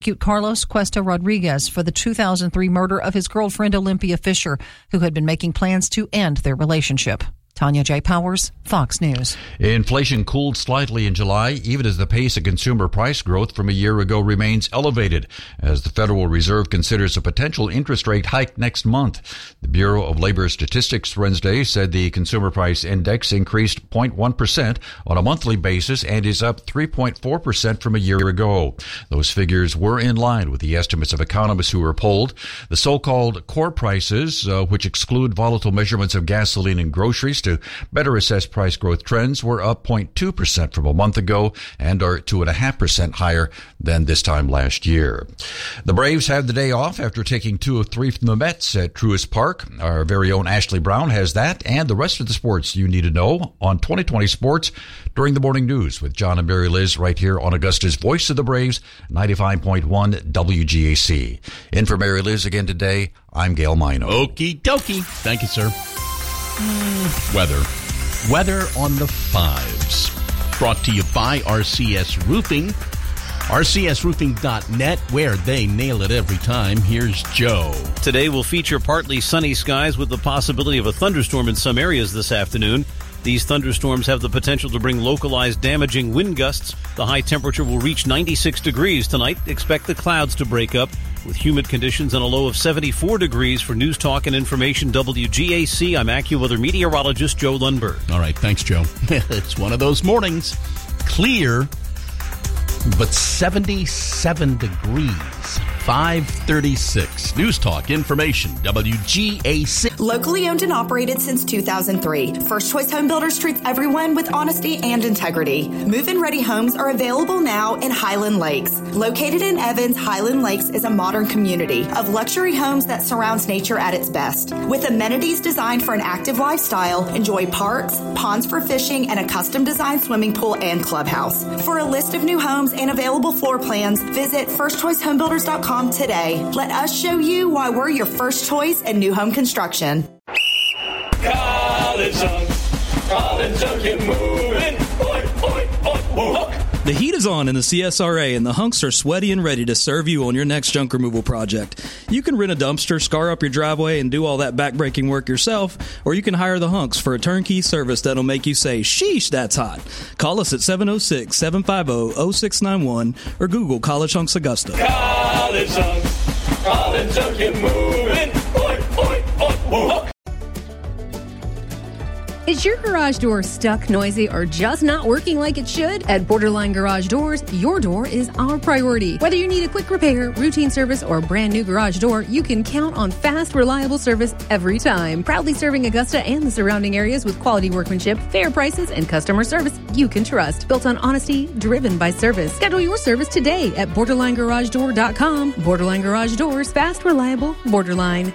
Carlos Cuesta Rodriguez for the 2003 murder of his girlfriend Olympia Fisher, who had been making plans to end their relationship. Tanya J. Powers, Fox News. Inflation cooled slightly in July, even as the pace of consumer price growth from a year ago remains elevated, as the Federal Reserve considers a potential interest rate hike next month. The Bureau of Labor Statistics Wednesday said the consumer price index increased 0.1% on a monthly basis and is up 3.4% from a year ago. Those figures were in line with the estimates of economists who were polled. The so-called core prices, which exclude volatile measurements of gasoline and groceries to better assess price growth trends, were up 0.2% from a month ago and are 2.5% higher than this time last year. The Braves had the day off after taking 2 of 3 from the Mets at Truist Park. Our very own Ashley Brown has that and the rest of the sports you need to know on 2020 Sports during the morning news with John and Mary Liz right here on Augusta's Voice of the Braves, 95.1 WGAC. In for Mary Liz again today, I'm Gail Mino. Okie dokie. Thank you, sir. Weather on the 5s. Brought to you by RCS Roofing. RCSRoofing.net, where they nail it every time. Here's Joe. Today will feature partly sunny skies with the possibility of a thunderstorm in some areas this afternoon. These thunderstorms have the potential to bring localized damaging wind gusts. The high temperature will reach 96 degrees tonight. Expect the clouds to break up with humid conditions and a low of 74 degrees. For News Talk and Information WGAC, I'm AccuWeather meteorologist Joe Lundberg. All right, thanks, Joe. It's one of those mornings. Clear, but 77 degrees. 5:36. News Talk Information WGAC. Locally owned and operated since 2003. First Choice Home Builders treats everyone with honesty and integrity. Move-in ready homes are available now in Highland Lakes. Located in Evans, Highland Lakes is a modern community of luxury homes that surrounds nature at its best. With amenities designed for an active lifestyle, enjoy parks, ponds for fishing, and a custom designed swimming pool and clubhouse. For a list of new homes and available floor plans, visit firstchoicehomebuilders.com today. Let us show you why we're your first choice in new home construction. College Hunk, you're moving. Oi, oi, oi, oi. The heat is on in the CSRA, and the hunks are sweaty and ready to serve you on your next junk removal project. You can rent a dumpster, scar up your driveway, and do all that backbreaking work yourself, or you can hire the hunks for a turnkey service that'll make you say, sheesh, that's hot. Call us at 706-750-0691 or Google College Hunks Augusta. College Hunk, you're moving. Oi, oi, oi, oi. Is your garage door stuck, noisy, or just not working like it should? At Borderline Garage Doors, your door is our priority. Whether you need a quick repair, routine service, or a brand new garage door, you can count on fast, reliable service every time. Proudly serving Augusta and the surrounding areas with quality workmanship, fair prices, and customer service you can trust. Built on honesty, driven by service. Schedule your service today at BorderlineGarageDoor.com. Borderline Garage Doors, fast, reliable, Borderline.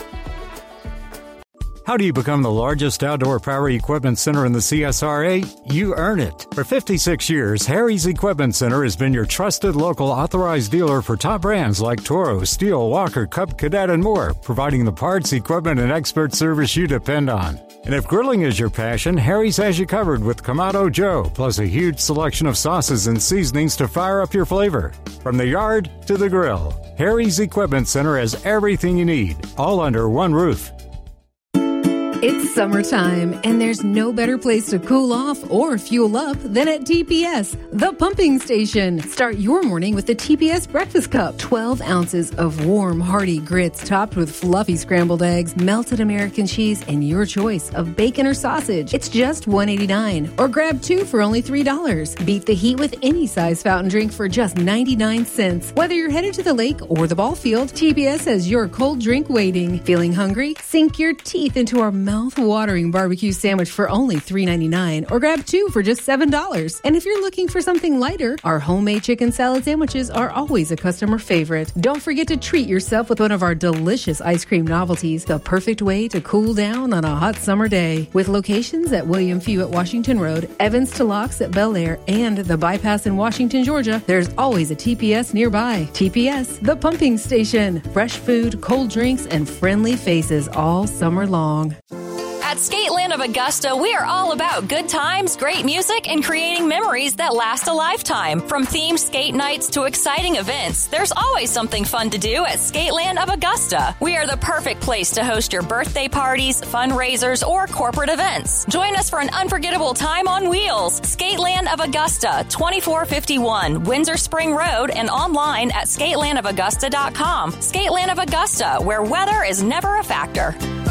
How do you become the largest outdoor power equipment center in the CSRA? You earn it. For 56 years, Harry's Equipment Center has been your trusted local authorized dealer for top brands like Toro, Steel, Walker, Cub Cadet, and more, providing the parts, equipment, and expert service you depend on. And if grilling is your passion, Harry's has you covered with Kamado Joe, plus a huge selection of sauces and seasonings to fire up your flavor. From the yard to the grill, Harry's Equipment Center has everything you need, all under one roof. It's summertime, and there's no better place to cool off or fuel up than at TPS, the pumping station. Start your morning with the TPS Breakfast Cup. 12 ounces of warm, hearty grits topped with fluffy scrambled eggs, melted American cheese, and your choice of bacon or sausage. It's just $1.89, or grab 2 for only $3. Beat the heat with any size fountain drink for just 99 cents. Whether you're headed to the lake or the ball field, TPS has your cold drink waiting. Feeling hungry? Sink your teeth into our mouth-watering barbecue sandwich for only $3.99, or grab 2 for just $7. And if you're looking for something lighter, our homemade chicken salad sandwiches are always a customer favorite. Don't forget to treat yourself with one of our delicious ice cream novelties, the perfect way to cool down on a hot summer day. With locations at William Few at Washington Road, Evans to Locks at Bel Air, and the Bypass in Washington, Georgia, there's always a TPS nearby. TPS, the pumping station. Fresh food, cold drinks, and friendly faces all summer long. At At Skateland of Augusta, we are all about good times, great music, and creating memories that last a lifetime. From themed skate nights to exciting events, there's always something fun to do at Skateland of Augusta. We are the perfect place to host your birthday parties, fundraisers, or corporate events. Join us for an unforgettable time on wheels. Skateland of Augusta, 2451 Windsor Spring Road, and online at skatelandofaugusta.com. Skateland of Augusta, where weather is never a factor.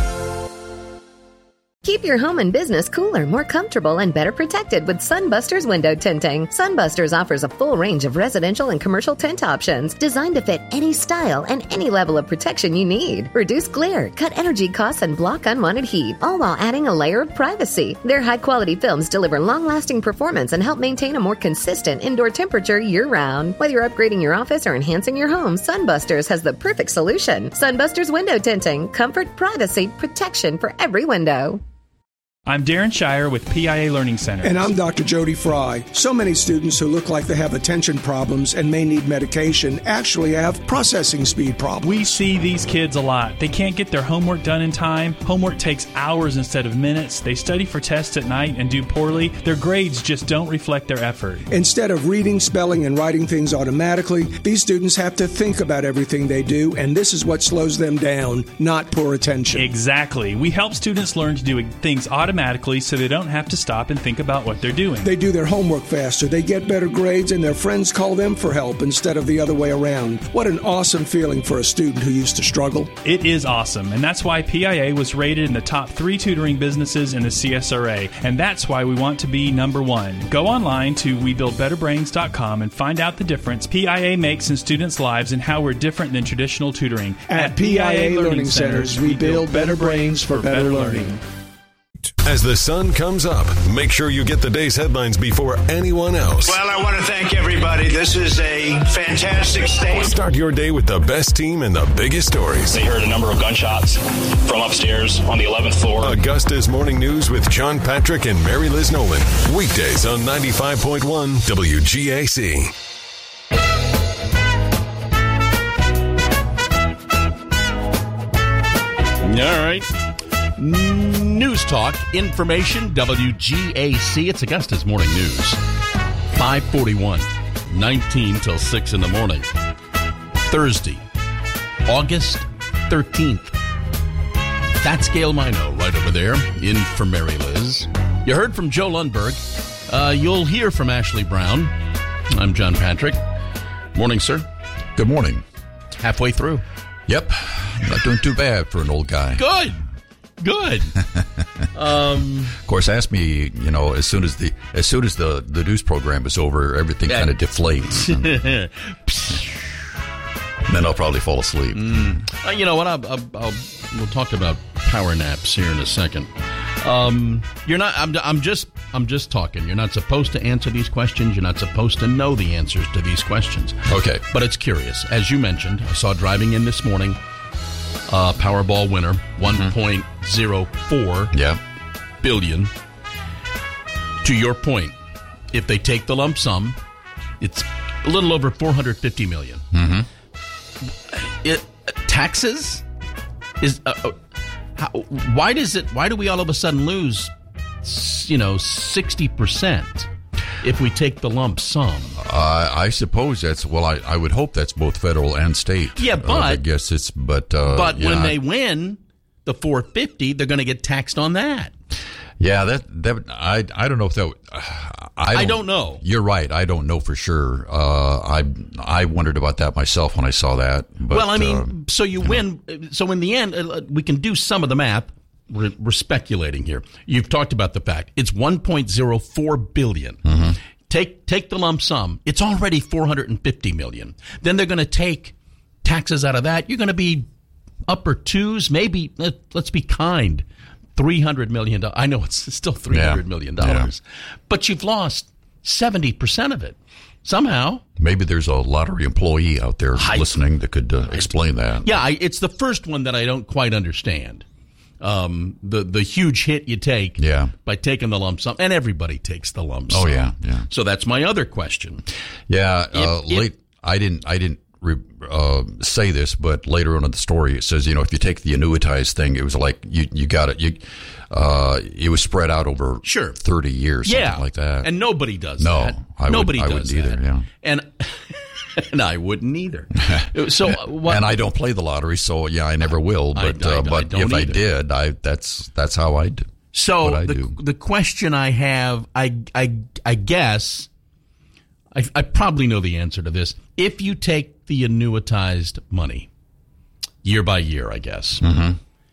Keep your home and business cooler, more comfortable, and better protected with Sunbusters window tinting. Sunbusters offers a full range of residential and commercial tint options designed to fit any style and any level of protection you need. Reduce glare, cut energy costs, and block unwanted heat, all while adding a layer of privacy. Their high-quality films deliver long-lasting performance and help maintain a more consistent indoor temperature year-round. Whether you're upgrading your office or enhancing your home, Sunbusters has the perfect solution. Sunbusters window tinting. Comfort, privacy, protection for every window. I'm Darren Shire with PIA Learning Center. And I'm Dr. Jody Fry. So many students who look like they have attention problems and may need medication actually have processing speed problems. We see these kids a lot. They can't get their homework done in time. Homework takes hours instead of minutes. They study for tests at night and do poorly. Their grades just don't reflect their effort. Instead of reading, spelling, and writing things automatically, these students have to think about everything they do, and this is what slows them down, not poor attention. Exactly. We help students learn to do things automatically so they don't have to stop and think about what they're doing. They do their homework faster, they get better grades, and their friends call them for help instead of the other way around. What an awesome feeling for a student who used to struggle. It is awesome, and that's why PIA was rated in the top 3 tutoring businesses in the CSRA, and that's why we want to be number 1. Go online to WeBuildBetterBrains.com and find out the difference PIA makes in students' lives and how we're different than traditional tutoring. At PIA Learning Centers, we build better brains for better learning. As the sun comes up, make sure you get the day's headlines before anyone else. Well, I want to thank everybody. This is a fantastic state. Start your day with the best team and the biggest stories. They heard a number of gunshots from upstairs on the 11th floor. Augusta's Morning News with John Patrick and Mary Liz Nolan. Weekdays on 95.1 WGAC. All right. News Talk, information, WGAC. It's Augusta's Morning News. 5:41, 19 till 6 in the morning. Thursday, August 13th. That's Gail Mino right over there in for Mary Liz. You heard from Joe Lundberg. You'll hear from Ashley Brown. I'm John Patrick. Morning, sir. Good morning. Halfway through. Yep. Not doing too bad for an old guy. Good. Of course, ask me, as soon as the news program is over, everything kind of deflates. And then I'll probably fall asleep. You know what? We'll talk about power naps here in a second. You're not. I'm just talking. You're not supposed to answer these questions. You're not supposed to know the answers to these questions. Okay. But it's curious. As you mentioned, I saw driving in this morning. Powerball winner, 1.04 billion. To your point, if they take the lump sum, it's a little over 450 million. Taxes is why do we all of a sudden lose 60% if we take the lump sum? I suppose I would hope that's both federal and state. Yeah, but I guess it's when they win the 450, they're going to get taxed on that. Yeah, that I don't know if that. I don't know. You're right. I don't know for sure. I wondered about that myself when I saw that. But, well, I mean, so you win. So in the end, we can do some of the math. We're speculating here. You've talked about the fact it's 1.04 billion. Take the lump sum. It's already 450 million. Then they're going to take taxes out of that. You're going to be upper twos, maybe. Let's be kind. $300 million. I know it's still $300 million, but you've lost 70% of it somehow. Maybe there's a lottery employee out there listening that could explain that. Yeah, it's the first one that I don't quite understand. The huge hit you take by taking the lump sum, and everybody takes the lump sum. Oh yeah. So that's my other question. Yeah, I didn't say this, but later on in the story it says, if you take the annuitized thing, it was like you got it. It was spread out over 30 years, something like that. And nobody does that. Nobody does either. that. Yeah. And I wouldn't either. So and I don't play the lottery, so I never will. But but if I did, that's how I do. So the question I have, I guess, I probably know the answer to this. If you take the annuitized money year by year, I guess. Mm-hmm.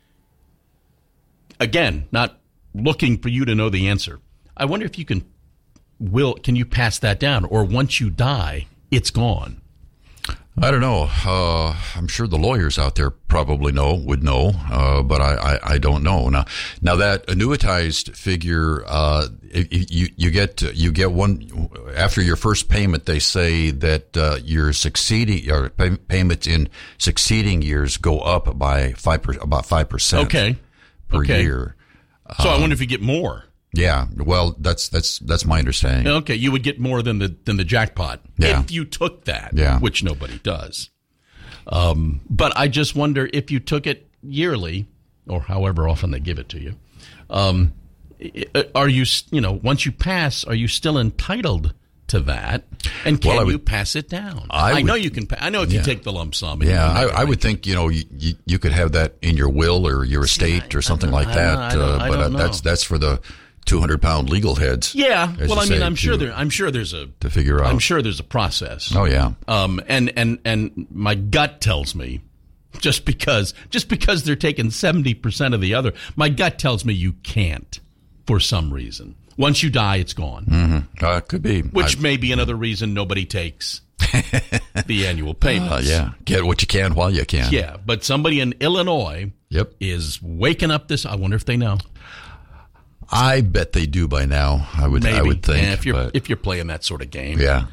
Again, not looking for you to know the answer. I wonder if you can you pass that down, or once you die, it's gone? I don't know. I'm sure the lawyers out there probably would know, but I don't know. Now that annuitized figure, you get one after your first payment. They say that your payments in succeeding years go up by about 5%. Okay. Per year. So I wonder if you get more. Yeah, well, that's my understanding. Okay, you would get more than the jackpot if you took that, which nobody does. But I just wonder if you took it yearly, or however often they give it to you. Are you once you pass, are you still entitled to that? And can you pass it down? I know you can. I know if you take the lump sum. I would think you could have that in your will or your estate or something like that. But that's for the 200-pound legal heads. Yeah. Well, I mean, I'm sure there's a to figure out. I'm sure there's a process. Oh yeah. And my gut tells me just because they're taking 70% of the other, my gut tells me you can't for some reason. Once you die, it's gone. Mm-hmm. Could be. Which may be another reason nobody takes the annual payments. Get what you can while you can. Yeah, but somebody in Illinois is waking up this. I wonder if they know. I bet they do by now. I would think. Yeah, if you're playing that sort of game. Yeah.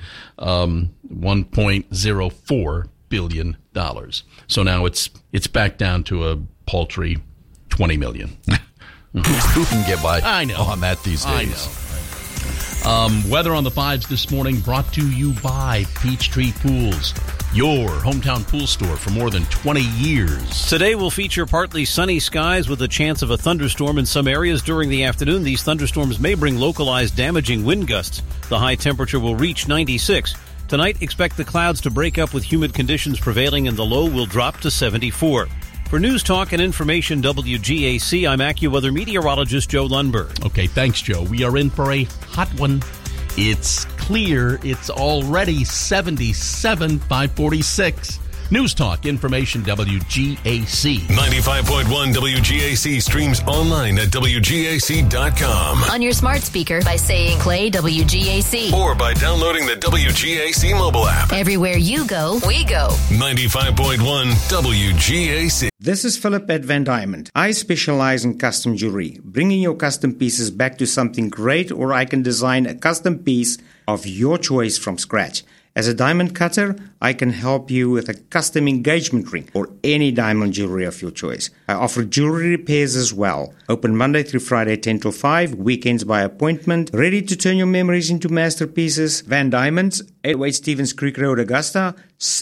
$1.04 billion. So now it's back down to a paltry $20 million. Who can get by on that these days? I know. Weather on the 5s this morning brought to you by Peachtree Pools, your hometown pool store for more than 20 years. Today will feature partly sunny skies with a chance of a thunderstorm in some areas during the afternoon. These thunderstorms may bring localized damaging wind gusts. The high temperature will reach 96. Tonight, expect the clouds to break up with humid conditions prevailing and the low will drop to 74. For News Talk and Information WGAC, I'm AccuWeather meteorologist Joe Lundberg. Okay, thanks, Joe. We are in for a hot one. It's clear. It's already 77, 546. News Talk, Information WGAC. 95.1 WGAC streams online at WGAC.com. On your smart speaker by saying play WGAC. Or by downloading the WGAC mobile app. Everywhere you go, we go. 95.1 WGAC. This is Philip at Van Diamond. I specialize in custom jewelry, bringing your custom pieces back to something great, or I can design a custom piece of your choice from scratch. As a diamond cutter, I can help you with a custom engagement ring or any diamond jewelry of your choice. I offer jewelry repairs as well. Open Monday through Friday 10 till 5, weekends by appointment. Ready to turn your memories into masterpieces? Van Diamonds, 808 Stevens Creek Road, Augusta,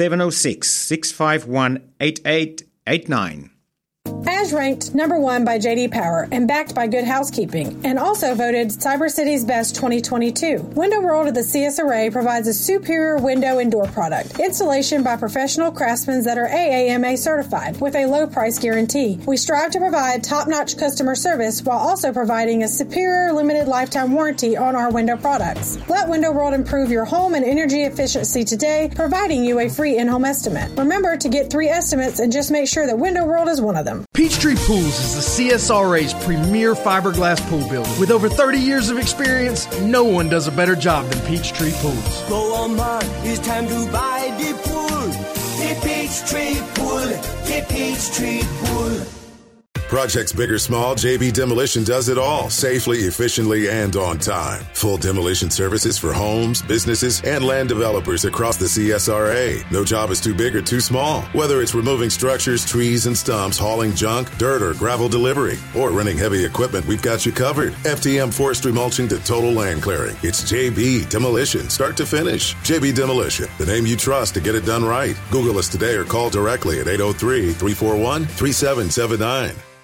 706-651-8889. As ranked number 1 by J.D. Power and backed by Good Housekeeping, and also voted Cyber City's Best 2022, Window World of the CSRA provides a superior window and door product. Installation by professional craftsmen that are AAMA certified with a low price guarantee. We strive to provide top-notch customer service while also providing a superior limited lifetime warranty on our window products. Let Window World improve your home and energy efficiency today, providing you a free in-home estimate. Remember to get 3 estimates and just make sure that Window World is one of them. Peachtree Pools is the CSRA's premier fiberglass pool builder. With over 30 years of experience, no one does a better job than Peachtree Pools. Go on, man, it's time to buy the pool. The Peachtree Pool, the Peachtree Pool. Projects big or small, JB Demolition does it all, safely, efficiently, and on time. Full demolition services for homes, businesses, and land developers across the CSRA. No job is too big or too small. Whether it's removing structures, trees, and stumps, hauling junk, dirt, or gravel delivery, or renting heavy equipment, we've got you covered. FTM forestry mulching to total land clearing. It's JB Demolition, start to finish. JB Demolition, the name you trust to get it done right. Google us today or call directly at 803-341-3779.